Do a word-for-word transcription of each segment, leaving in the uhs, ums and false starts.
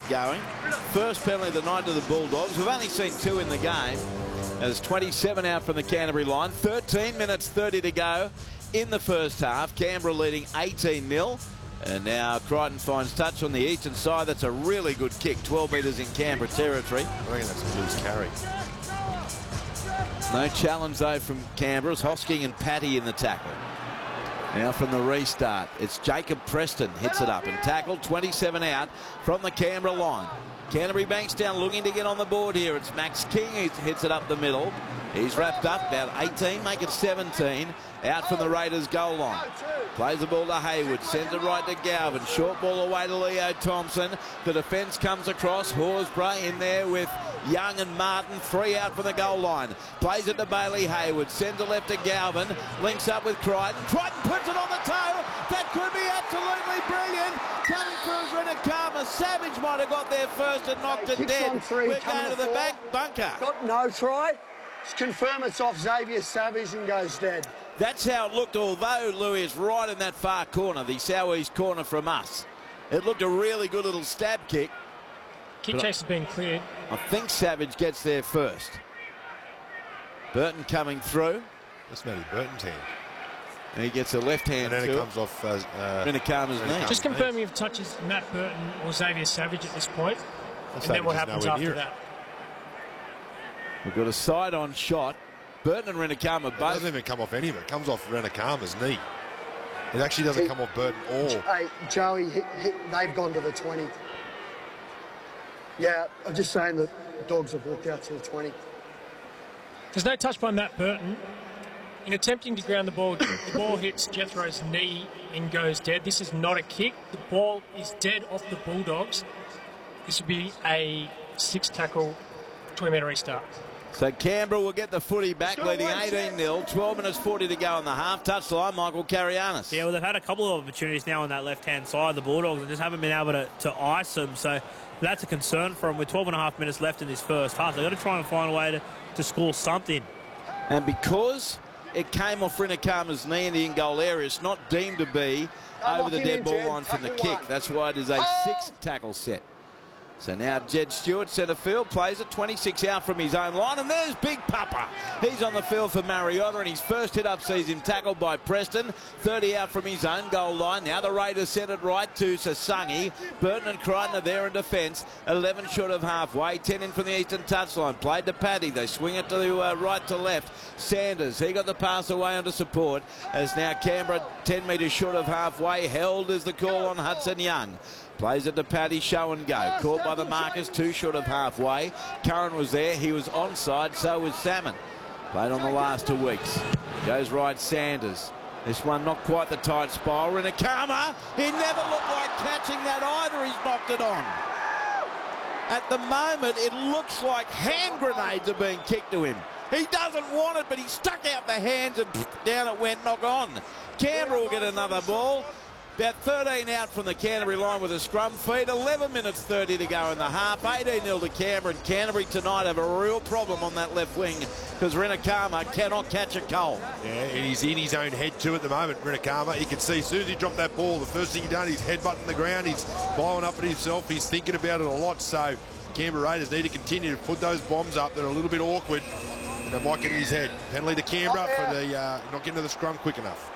going. First penalty of the night to the Bulldogs. We've only seen two in the game. There's twenty-seven out from the Canterbury line. thirteen minutes thirty to go in the first half. Canberra leading eighteen nil. And now Crichton finds touch on the eastern side. That's a really good kick. twelve metres in Canberra territory. I reckon that's a loose carry. No challenge, though, from Canberra. It's Hosking and Patty in the tackle. Now from the restart, it's Jacob Preston hits it up and tackled. twenty-seven out from the Canberra line. Canterbury Bankstown looking to get on the board here. It's Max King who hits it up the middle. He's wrapped up about eighteen, make it seventeen. Out from the Raiders goal line. Plays the ball to Hayward, sends it right to Galvin. Short ball away to Leo Thompson. The defence comes across. Horsburgh in there with Young and Martin. Three out from the goal line. Plays it to Bailey Hayward. Sends it left to Galvin. Links up with Crichton. Crichton puts it on the toe. That could be absolutely brilliant. Coming through Renakama. Savage might have got there first and knocked it dead. We're going to the back bunker. Got no try. Just confirm it's off Xavier Savage and goes dead. That's how it looked, although Louis is right in that far corner, the southeast corner from us. It looked a really good little stab kick. Kick chase has been cleared. I think Savage gets there first. Burton coming through. That's maybe Burton's hand. And he gets a left hand and then to it comes it. off uh, uh, Renakama's knee. Just confirming if touches Matt Burton or Xavier Savage at this point. And then what happens after that. We've got a side-on shot. Burton and Renakama both. It doesn't even come off any of it. It comes off Renakama's knee. It actually doesn't come off Burton or... Hey, Joey, hit, hit, they've gone to the twenty. Yeah, I'm just saying that the Dogs have walked out to the twenty. There's no touch by Matt Burton. In attempting to ground the ball, the ball hits Jethro's knee and goes dead. This is not a kick. The ball is dead off the Bulldogs. This would be a six-tackle, twenty-metre restart. So Canberra will get the footy back, leading eighteen nil. twelve minutes forty to go in the half. Touchline, Michael Carianis. Yeah, well, they've had a couple of opportunities now on that left-hand side, the Bulldogs, and just haven't been able to, to ice them. So that's a concern for them. With twelve and a half minutes left in this first half, they've got to try and find a way to, to score something. And because it came off Renakama's knee in the in-goal area, it's not deemed to be over the dead ball line from the kick. That's why it is a six-tackle set. So now Jed Stewart, centre field, plays it twenty-six out from his own line, and there's Big Papa. He's on the field for Mariota, and his first hit up sees him tackled by Preston. thirty out from his own goal line. Now the Raiders sent it right to Sasangi. Burton and Crichton are there in defence. eleven short of halfway. ten in from the eastern touchline. Played to Paddy. They swing it to the uh, right to left. Sanders, he got the pass away under support. As now Canberra ten metres short of halfway. Held is the call on Hudson Young. Plays it to Paddy, show and go. Caught by the markers, two short of halfway. Curran was there, he was onside, so was Salmon. Played on the last two weeks. Goes right, Sanders. This one not quite the tight spiral. Renakama, he never looked like catching that either, he's knocked it on. At the moment, it looks like hand grenades are being kicked to him. He doesn't want it, but he stuck out the hands and down it went, knock on. Canberra will get another ball. About thirteen out from the Canterbury line with a scrum feed. eleven minutes thirty to go in the half. eighteen nil to Canberra. And Canterbury tonight have a real problem on that left wing because Renakama cannot catch a goal. Yeah, and he's in his own head too at the moment, Renakama. You can see as soon as he dropped that ball, the first thing he done, he's headbutting the ground. He's blowing up at himself. He's thinking about it a lot. So Canberra Raiders need to continue to put those bombs up. They're a little bit awkward. And they might get in his head. Penalty to Canberra for the uh, not getting to the scrum quick enough.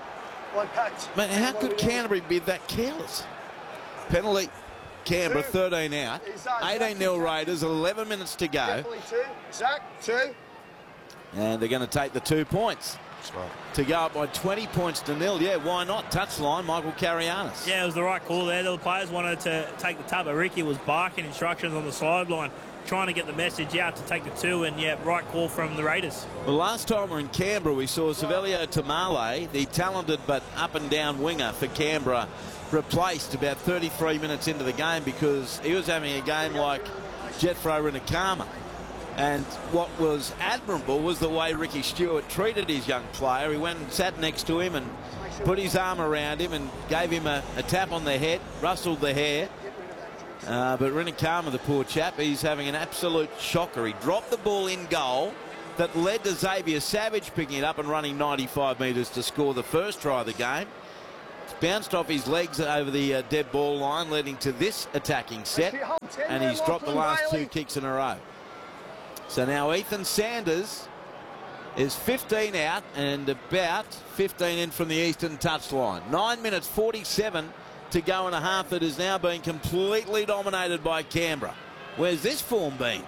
Man, how could Canterbury be that careless? Penalty, Canberra, thirteen out. eighteen nil Raiders, eleven minutes to go. Zach, two. And they're going to take the two points. Right. To go up by twenty points to nil. Yeah, why not? Touchline, Michael Carianis. Yeah, it was the right call there. The players wanted to take the tub, but Ricky was barking instructions on the sideline, trying to get the message out to take the two, and yeah, right call from the Raiders. Well, last time we were in Canberra, we saw Savelio Tamale, the talented but up-and-down winger for Canberra, replaced about thirty-three minutes into the game because he was having a game like Jethro Renakama. And what was admirable was the way Ricky Stewart treated his young player. He went and sat next to him and put his arm around him and gave him a, a tap on the head, rustled the hair. Uh, but Renakama, the poor chap, he's having an absolute shocker. He dropped the ball in goal that led to Xavier Savage picking it up and running ninety-five metres to score the first try of the game. It's bounced off his legs over the uh, dead ball line, leading to this attacking set, and he's dropped the last two kicks in a row. So now Ethan Sanders is fifteen out and about fifteen in from the eastern touchline. Nine minutes forty-seven to go and a half. That is now being completely dominated by Canberra. Where's this form been?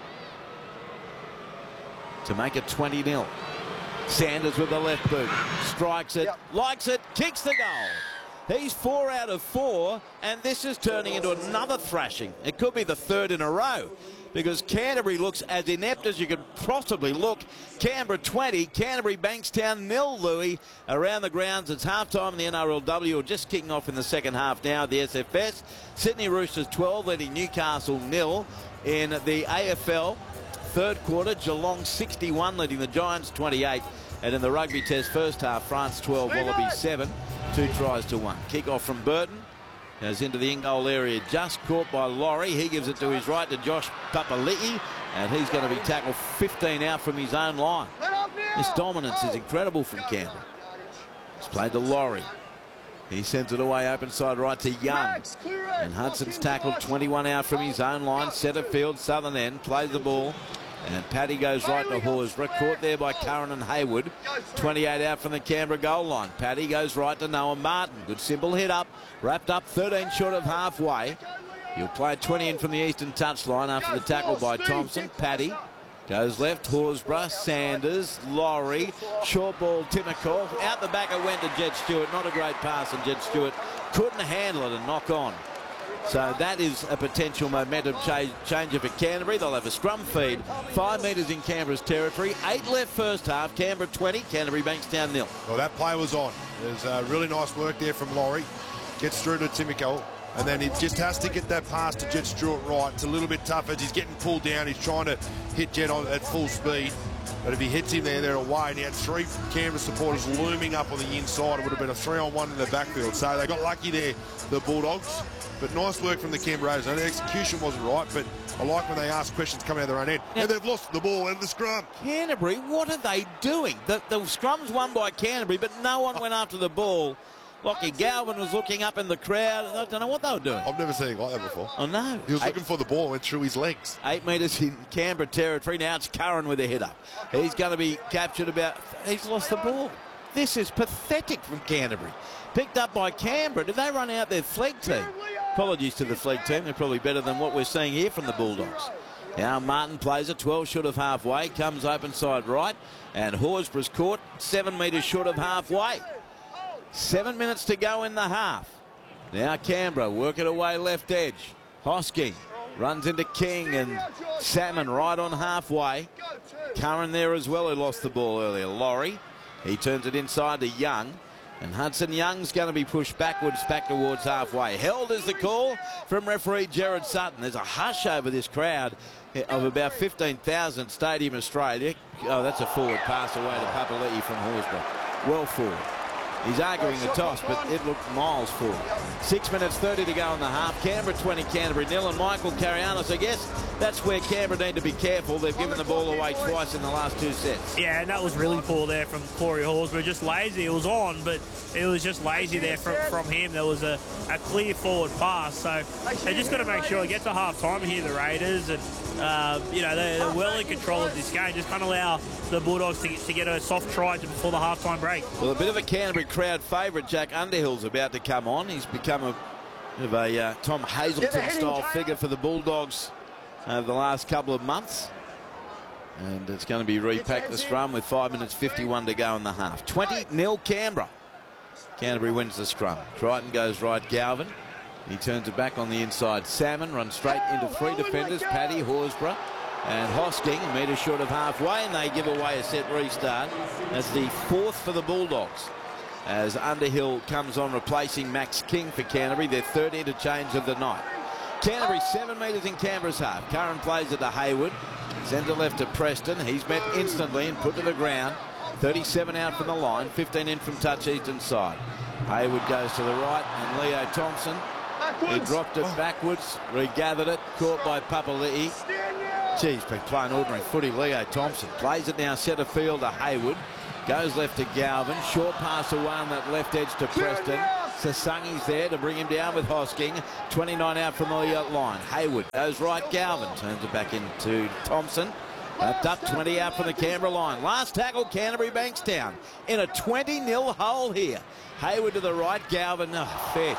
To make it twenty nil. Sanders with the left boot. Strikes it, yep. likes it, kicks the goal. He's four out of four, and this is turning into another thrashing. It could be the third in a row, because Canterbury looks as inept as you could possibly look. Canberra twenty, Canterbury Bankstown nil, Louis. Around the grounds, it's half-time in the N R L W. We're just kicking off in the second half now, the S F S. Sydney Roosters twelve, leading Newcastle nil. In the A F L, third quarter, Geelong sixty-one, leading the Giants twenty-eight. And in the rugby test first half, France twelve, Wallabies seven. Two tries to one. Kick off from Burton. Goes into the in-goal area, just caught by Laurie. He gives it to his right to Josh Papali'i, and he's going to be tackled fifteen out from his own line. This dominance is incredible from Canberra. It's played to Laurie. He sends it away open side right to Young. And Hudson's tackled twenty-one out from his own line. Centre field, southern end, plays the ball. And Paddy goes right to Horsburgh, caught there by Curran and Hayward. twenty-eight out from the Canberra goal line. Paddy goes right to Noah Martin. Good simple hit up, wrapped up thirteen short of halfway. He'll play twenty in from the eastern touchline after the tackle by Thompson. Paddy goes left, Horsburgh, Sanders, Laurie, short ball, Timokal. Out the back it went to Jed Stewart. Not a great pass, and Jed Stewart couldn't handle it and knock on. So that is a potential momentum change changer for Canterbury. They'll have a scrum feed. Five metres in Canberra's territory. Eight left first half. Canberra twenty. Canterbury Bankstown nil. Well, that play was on. There's uh, really nice work there from Laurie. Gets through to Timokal. And then he just has to get that pass to Jed Stewart right. It's a little bit tough as he's getting pulled down. He's trying to hit Jed on at full speed. But if he hits him there, they're away. And he had three Canberra supporters looming up on the inside. It would have been a three-on-one in the backfield. So they got lucky there, the Bulldogs. But nice work from the Canberra Raiders. And the execution wasn't right, but I like when they ask questions coming out of their own end. Now, and they've lost the ball out of the scrum. Canterbury, what are they doing? The, the scrum's won by Canterbury, but no one went after the ball. Lockie Galvin was looking up in the crowd. I don't know what they were doing. I've never seen anything like that before. Oh, no. He was Eight, looking for the ball and went through his legs. Eight metres in Canberra territory. Now it's Curran with a hit up. He's going to be captured about... He's lost the ball. This is pathetic from Canterbury. Picked up by Canberra. Did they run out their flag team? Apologies to the flag team. They're probably better than what we're seeing here from the Bulldogs. Now Martin plays it twelve short of halfway. Comes open side right. And Horsburgh's caught seven metres short of halfway. Seven minutes to go in the half. Now Canberra work it away left edge. Hosking runs into King and Salmon right on halfway. Curran there as well, who lost the ball earlier. Laurie, he turns it inside to Young. And Hudson Young's going to be pushed backwards back towards halfway. Held is the call from referee Gerard Sutton. There's a hush over this crowd of about fifteen thousand Stadium Australia. Oh, that's a forward pass away to Papali'i from Horsburgh. Well forward. He's arguing the toss, but it looked miles forward. Six minutes thirty to go in the half. Canberra twenty, Canterbury nil. And Michael Carianos, I guess that's where Canberra need to be careful. They've given the ball away twice in the last two sets. Yeah, and that was really poor there from Corey Horsburgh. Just lazy. It was on, but it was just lazy there from, from him. There was a, a clear forward pass. So they just got to make sure it gets to half-time here, the Raiders. And, uh, you know, they're, they're well in control of this game. Just can't allow the Bulldogs to get, to get a soft try before the half-time break. Well, a bit of a Canterbury crowd favourite, Jack Underhill's about to come on. He's become a bit of a uh, Tom Hazelton-style figure for the Bulldogs over the last couple of months. And it's going to be repacked the scrum with five minutes fifty-one to go in the half. twenty nil Canberra. Canterbury wins the scrum. Crichton goes right, Galvin. He turns it back on the inside. Salmon runs straight into three defenders. Paddy, Horsburgh and Hosking, a metre short of halfway, and they give away a set restart. That's the fourth for the Bulldogs, as Underhill comes on replacing Max King for Canterbury, their third interchange of the night. Canterbury seven metres in Canberra's half. Curran plays it to Hayward. Centre left to Preston. He's met instantly and put to the ground. thirty-seven out from the line, fifteen in from touch eastern side. Hayward goes to the right, and Leo Thompson, he dropped it backwards, regathered it, caught by Papali'i. Geez, been playing ordinary footy. Leo Thompson plays it now centre field to Hayward. Goes left to Galvin. Short pass away on that left edge to Preston. Sasangi's there to bring him down with Hosking. twenty-nine out from the uh, line. Hayward goes right. Galvin turns it back into Thompson. Wrapped up, twenty out from the Canberra line. Last tackle, Canterbury Bankstown in a twenty nil hole here. Hayward to the right. Galvin, oh, fair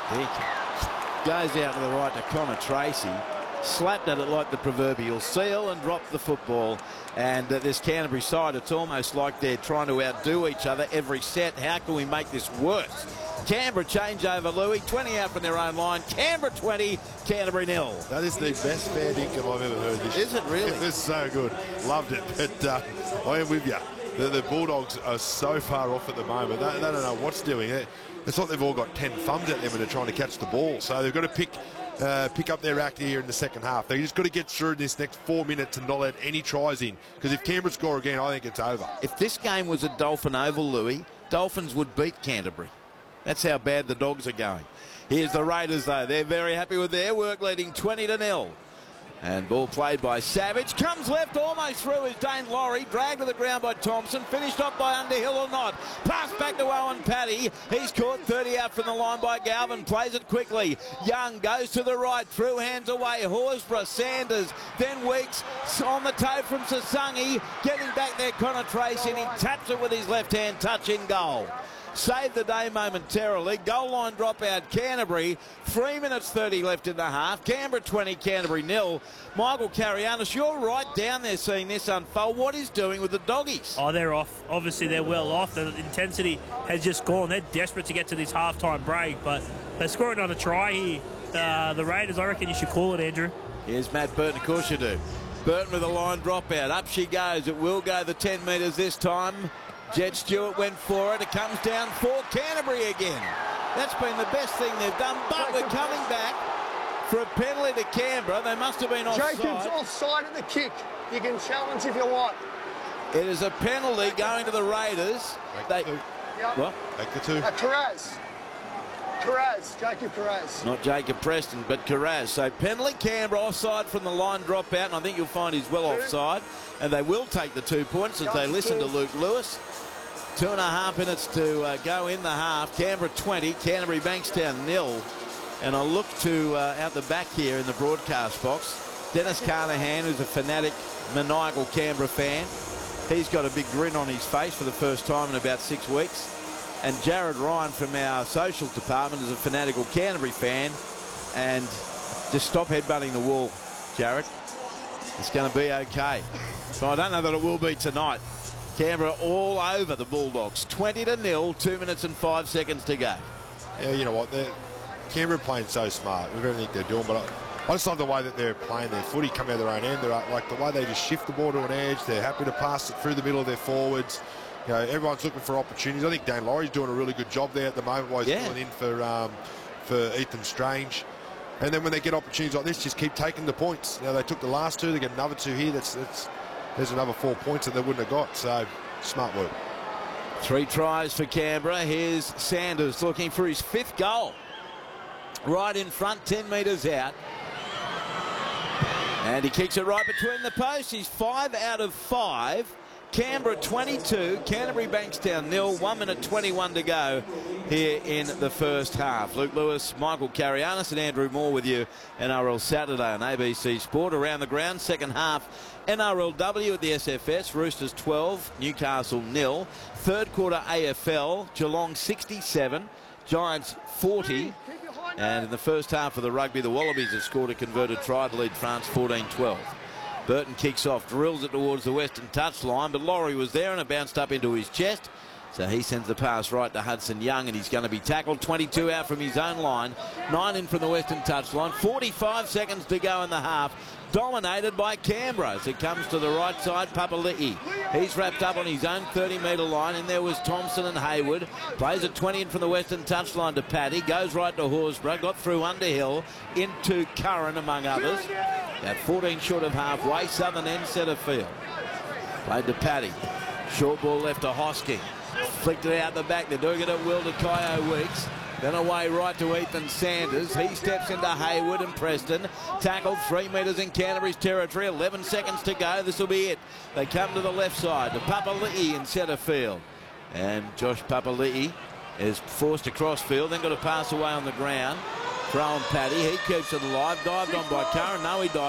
kick. Goes out to the right to Connor Tracy. Slapped at it like the proverbial seal and dropped the football. And uh, this Canterbury side, it's almost like they're trying to outdo each other every set. How can we make this worse? Canberra change over Louis. twenty out from their own line. Canberra twenty, Canterbury nil. That is the best fair dinkum I've ever heard this year. Is it really? It was so good. Loved it. But uh, I am with you. The, the Bulldogs are so far off at the moment. They, they don't know what's doing it. It's like they've all got ten thumbs at them when they're trying to catch the ball. So they've got to pick uh, pick up their act here in the second half. They've just got to get through this next four minutes and not let any tries in. Because if Canberra score again, I think it's over. If this game was at Dolphin Oval, Louis, Dolphins would beat Canterbury. That's how bad the Dogs are going. Here's the Raiders, though. They're very happy with their work, leading twenty to nil. And ball played by Savage. Comes left almost through is Dane Laurie. Dragged to the ground by Thompson. Finished off by Underhill or not. Pass back to Owen Paddy. He's caught thirty out from the line by Galvin. Plays it quickly. Young goes to the right. Through hands away. Horsburgh, Sanders. Then Weeks on the toe from Sasangi. Getting back there, Connor Tracy. And he taps it with his left hand. Touch in goal. Saved the day momentarily. Goal line dropout, Canterbury. Three minutes thirty left in the half. Canberra twenty, Canterbury nil. Michael Carianis, you're right down there seeing this unfold. What is doing with the Doggies? Oh, they're off. Obviously, they're well off. The intensity has just gone. They're desperate to get to this halftime break, but they're scoring on a try here. Uh, the Raiders, I reckon you should call it, Andrew. Here's Matt Burton. Of course you do. Burton with a line dropout. Up she goes. It will go the ten metres this time. Jed Stewart went for it. It comes down for Canterbury again. That's been the best thing they've done. But we're coming back for a penalty to Canberra. They must have been offside. Jacobs offside at the kick. You can challenge if you want. It is a penalty going to the Raiders. They, Yep. what? Take the two. Uh, Carraz. Carraz. Jacob Carraz. Not Jacob Preston, but Carraz. So penalty Canberra, offside from the line dropout, and I think you'll find he's well offside. And they will take the two points as they listen to Luke Lewis. Two and a half minutes to uh, go in the half. Canberra twenty, Canterbury Bankstown nil. And I'll look to uh, out the back here in the broadcast box. Dennis Carnahan, who's a fanatic, maniacal Canberra fan. He's got a big grin on his face for the first time in about six weeks. And Jared Ryan from our social department is a fanatical Canterbury fan. And just stop headbutting the wall, Jared. It's going to be okay. So I don't know that it will be tonight. Canberra all over the Bulldogs. twenty to nil, two minutes and five seconds to go. Yeah, you know what? They're, Canberra playing so smart with everything they're doing, but I, I just love the way that they're playing their footy, coming out of their own end. They're like the way they just shift the ball to an edge. They're happy to pass it through the middle of their forwards. You know, everyone's looking for opportunities. I think Dane Laurie's doing a really good job there at the moment while he's Yeah. filling in for um, for Ethan Strange. And then when they get opportunities like this, just keep taking the points. You know, they took the last two, they get another two here. That's, that's there's another four points that they wouldn't have got. So smart work. Three tries for Canberra. Here's Sanders looking for his fifth goal. Right in front, ten metres out. And he kicks it right between the posts. He's five out of five. Canberra twenty-two, Canterbury Bankstown nil, one minute twenty-one to go here in the first half. Luke Lewis, Michael Carianis and Andrew Moore with you. N R L Saturday on A B C Sport. Around the ground, second half, N R L W at the S F S, Roosters twelve, Newcastle nil. Third quarter A F L, Geelong sixty-seven, Giants forty. And in the first half of the rugby, the Wallabies have scored a converted try to lead France fourteen twelve. Burton kicks off, drills it towards the western touchline, but Laurie was there and it bounced up into his chest. So he sends the pass right to Hudson Young and he's going to be tackled. twenty-two out from his own line, nine in from the western touchline. forty-five seconds to go in the half. Dominated by Canberra as it comes to the right side. Papali'i. He's wrapped up on his own thirty metre line, and there was Thompson and Hayward. Plays at twenty in from the western touchline to Paddy. Goes right to Horsburgh. Got through Underhill into Curran, among others. About fourteen short of halfway. Southern end centre field. Played to Paddy. Short ball left to Hosking. Flicked it out the back. They're doing it at will to Kyo Weeks. Then away right to Ethan Sanders. He steps into Hayward and Preston. Tackled three metres in Canterbury's territory. eleven seconds to go. This will be it. They come to the left side to Papali'i in centre field. And Josh Papali'i is forced across field, then got to pass away on the ground. Throw and Paddy. He keeps it alive. Dived on by Curran. No, he dived.